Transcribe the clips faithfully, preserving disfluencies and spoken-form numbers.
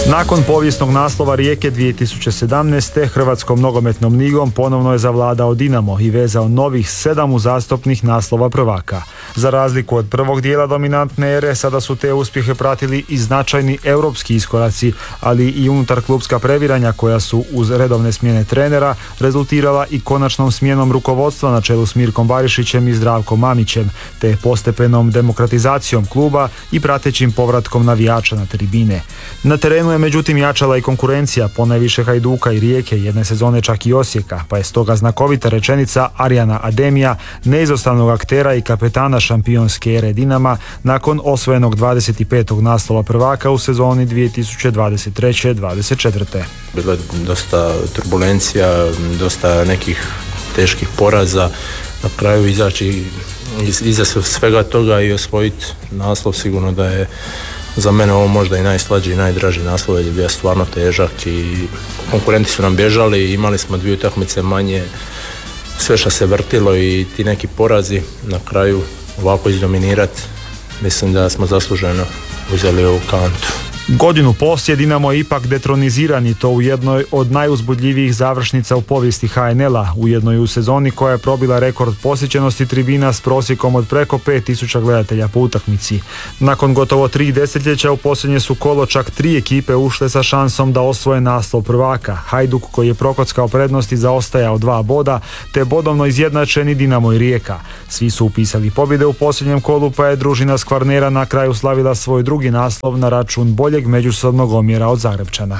Nakon povijesnog naslova Rijeke dvije tisuće sedamnaeste. Hrvatskom nogometnom ligom ponovno je zavladao Dinamo i vezao novih sedam uzastopnih naslova prvaka. Za razliku od prvog dijela dominantne ere, sada su te uspjehe pratili i značajni europski iskoraci, ali i unutar klubska previranja koja su uz redovne smjene trenera rezultirala i konačnom smjenom rukovodstva na čelu s Mirkom Barišićem i Zdravkom Mamićem, te postepenom demokratizacijom kluba i pratećim povratkom navijača na tribine. Na terenu je međutim jačala i konkurencija, ponajviše Hajduka i Rijeke, jedne sezone čak i Osijeka, pa je stoga znakovita rečenica Arjana Ademija, neizostavnog aktera i kapetana šampionske ere Dinama, nakon osvojenog dvadeset petog naslova prvaka u sezoni dvije tisuće dvadeset treće dvadeset četvrte. Bilo je dosta turbulencija, dosta nekih teških poraza, na kraju izaći iz, iza svega toga i osvojiti naslov, sigurno da je za mene ovo možda i najslađi i najdraži naslov, jer je bio stvarno težak i konkurenti su nam bježali, imali smo dvije utakmice manje, sve što se vrtilo i ti neki porazi, na kraju ovako izdominirati, mislim da smo zasluženo uzeli ovu kantu. Godinu poslije Dinamo je ipak detroniziran i to u jednoj od najuzbudljivijih završnica u povijesti ha en el-a, ujedno i u sezoni koja je probila rekord posjećenosti tribina s prosjekom od preko pet tisuća gledatelja po utakmici. Nakon gotovo tri desetljeća u posljednje su kolo čak tri ekipe ušle sa šansom da osvoje naslov prvaka. Hajduk, koji je prokockao prednosti, zaostajao dva boda, te bodovno izjednačeni Dinamo i Rijeka. Svi su upisali pobjede u posljednjem kolu, pa je družina s Kvarnera na kraju slavila svoj drugi naslov na račun boljeg međusobnog omjera od Zagrepčana.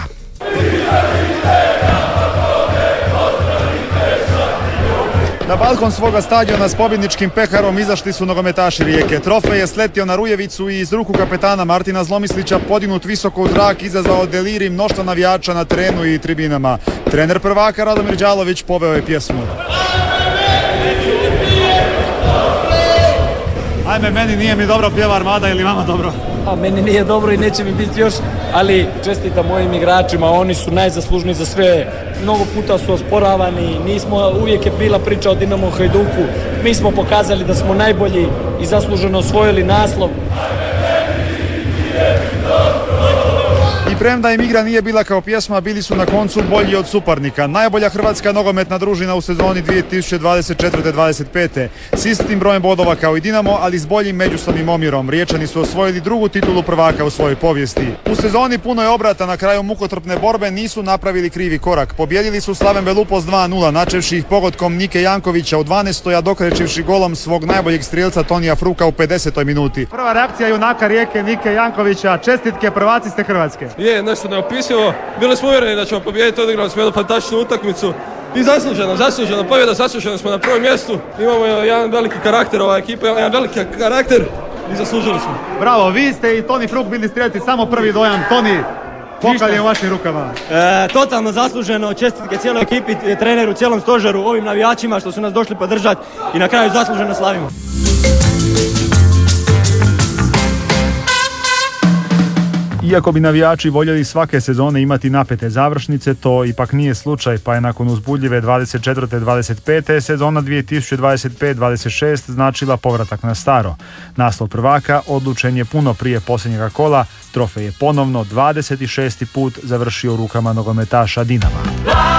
Na balkon svoga stadiona s pobjedničkim peharom izašli su nogometaši Rijeke. Trofej je sletio na Rujevicu i iz ruku kapetana Martina Zlomislića, podignut visoko u zrak, izazvao deliri mnoštva navijača na terenu i tribinama. Trener prvaka Radomir Đalović poveo je pjesmu. Ajme, meni nije mi dobro pjeva Armada, ili vama dobro? A meni nije dobro i neće mi biti još, ali čestitam mojim igračima, oni su najzaslužniji za sve. Mnogo puta su osporavani, nismo, uvijek je bila priča o Dinamo Hajduku. Mi smo pokazali da smo najbolji i zasluženo osvojili naslov. I premda im igra nije bila kao pjesma, bili su na koncu bolji od suparnika. Najbolja hrvatska nogometna družina u sezoni dvije tisuće dvadeset četvrte dvadeset pete. S istim brojem bodova kao i Dinamo, ali s boljim međusobnim omjerom. Riječani su osvojili drugu titulu prvaka u svojoj povijesti. U sezoni puno je obrata, na kraju mukotrpne borbe nisu napravili krivi korak. Pobjedili su Slaven Belupos dva nula, načevši ih pogodkom Nike Jankovića u dvanaestoj, a dokrečivši golom svog najboljeg strijelca Tonija Fruka u pedesetoj minuti. Prva reakcija junaka Rijeke Nike Jankovića, čestitke, prvaci ste Hrvatske. Je, nešto neopisivo. Bili smo uvjereni da ćemo pobijediti, odigrali smo jednu fantastičnu utakmicu i zasluženo, zasluženo pobjeda, zasluženo smo na prvom mjestu. Imamo jedan veliki karakter, ova ekipa ima jedan veliki karakter i zaslužili smo. Bravo, vi ste i Toni Fruk bili strijelci, samo prvi dojam. Toni, pokal je u vašim rukama. E, totalno zasluženo, čestitke cijeloj ekipi, treneru, cijelom stožeru, ovim navijačima što su nas došli podržati i na kraju zasluženo slavimo. Iako bi navijači voljeli svake sezone imati napete završnice, to ipak nije slučaj, pa je nakon uzbudljive dvadeset četvrte dvadeset pete sezona dvije tisuće dvadeset pete dvadeset šeste značila povratak na staro. Naslov prvaka odlučen je puno prije posljednjega kola, trofej je ponovno dvadeset šesti put završio u rukama nogometaša Dinama.